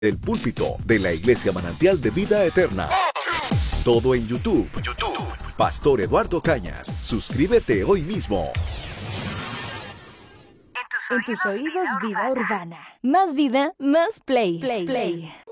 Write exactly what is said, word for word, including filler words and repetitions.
El púlpito de la Iglesia Manantial de Vida Eterna. Todo en YouTube. YouTube. Pastor Eduardo Cañas. Suscríbete hoy mismo. En tus oídos, vida urbana. Más vida, más play. Play. Play.